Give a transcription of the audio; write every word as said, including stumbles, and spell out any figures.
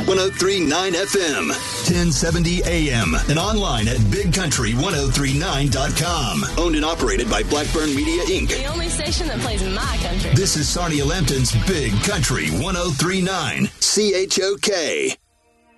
oh three point nine F M, ten seventy A M, and online at big country ten thirty-nine dot com. Owned and operated by Blackburn Media, Incorporated. The only station that plays my country. This is Sarnia Lambton's Big Country ten thirty-nine, C H O K.